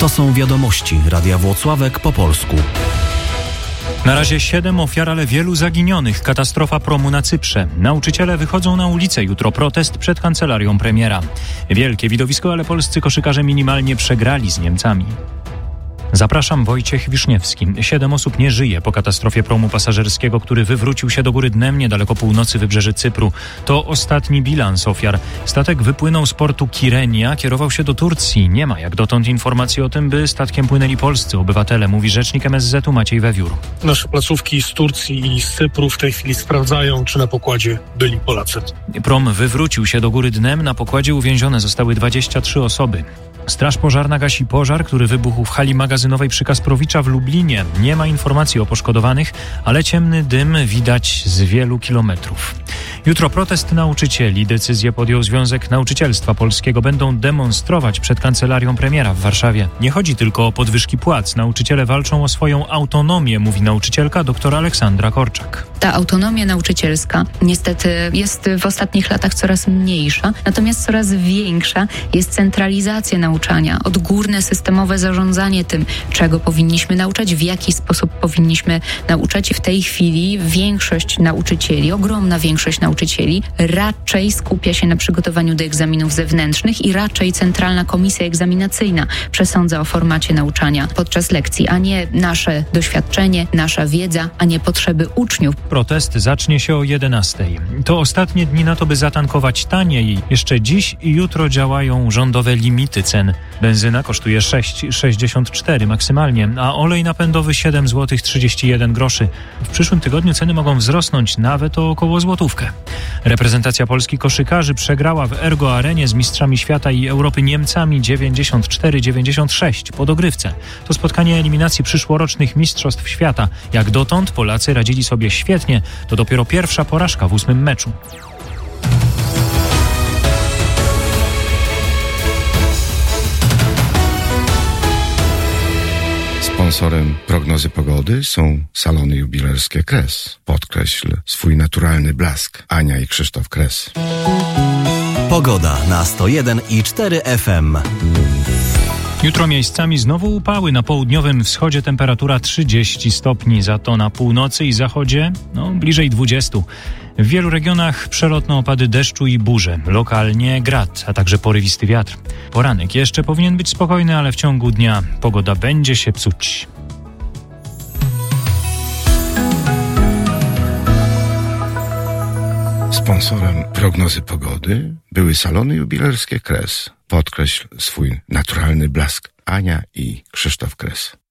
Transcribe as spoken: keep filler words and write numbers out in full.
To są wiadomości Radia Włocławek po polsku. Na razie siedem ofiar, ale wielu zaginionych. Katastrofa promu na Cyprze. Nauczyciele wychodzą na ulicę. Jutro protest przed kancelarią premiera. Wielkie widowisko, ale polscy koszykarze minimalnie przegrali z Niemcami. Zapraszam, Wojciech Wiszniewski. Siedem osób nie żyje po katastrofie promu pasażerskiego, który wywrócił się do góry dnem niedaleko północy wybrzeży Cypru. To ostatni bilans ofiar. Statek wypłynął z portu Kirenia, kierował się do Turcji. Nie ma jak dotąd informacji o tym, by statkiem płynęli polscy obywatele, mówi rzecznik M S Z-u Maciej Wewiór. Nasze placówki z Turcji i z Cypru w tej chwili sprawdzają, czy na pokładzie byli Polacy. Prom wywrócił się do góry dnem. Na pokładzie uwięzione zostały dwadzieścia trzy osoby. Straż pożarna gasi pożar, który wybuchł w hali magazynowej przy Kasprowicza w Lublinie. Nie ma informacji o poszkodowanych, ale ciemny dym widać z wielu kilometrów. Jutro protest nauczycieli. Decyzję podjął Związek Nauczycielstwa Polskiego. Będą demonstrować przed kancelarią premiera w Warszawie. Nie chodzi tylko o podwyżki płac. Nauczyciele walczą o swoją autonomię, mówi nauczycielka dr Aleksandra Korczak. Ta autonomia nauczycielska niestety jest w ostatnich latach coraz mniejsza, natomiast coraz większa jest centralizacja nauczania, odgórne systemowe zarządzanie tym, czego powinniśmy nauczać, w jaki sposób powinniśmy nauczać. W tej chwili większość nauczycieli, ogromna większość nauczycieli raczej skupia się na przygotowaniu do egzaminów zewnętrznych i raczej Centralna Komisja Egzaminacyjna przesądza o formacie nauczania podczas lekcji, a nie nasze doświadczenie, nasza wiedza, a nie potrzeby uczniów. Protest zacznie się o jedenastej. To ostatnie dni na to, by zatankować taniej. Jeszcze dziś i jutro działają rządowe limity cen. Benzyna kosztuje sześć przecinek sześćdziesiąt cztery maksymalnie, a olej napędowy siedem złotych trzydzieści jeden groszy. W przyszłym tygodniu ceny mogą wzrosnąć nawet o około złotówkę. Reprezentacja Polski koszykarzy przegrała w Ergo Arenie z mistrzami świata i Europy Niemcami dziewięćdziesiąt cztery dziewięćdziesiąt sześć po dogrywce. To spotkanie eliminacji przyszłorocznych mistrzostw świata. Jak dotąd Polacy radzili sobie świetnie. To dopiero pierwsza porażka w ósmym meczu. Sponsorem prognozy pogody są salony jubilerskie Kres. Podkreśl swój naturalny blask. Ania i Krzysztof Kres. Pogoda na sto jeden i cztery F M. Jutro miejscami znowu upały. Na południowym wschodzie temperatura trzydzieści stopni, za to na północy i zachodzie no, bliżej dwudziestu. W wielu regionach przelotne opady deszczu i burze, lokalnie grad, a także porywisty wiatr. Poranek jeszcze powinien być spokojny, ale w ciągu dnia pogoda będzie się psuć. Sponsorem prognozy pogody były salony jubilerskie Kres. Podkreśl swój naturalny blask. Ania i Krzysztof Kres.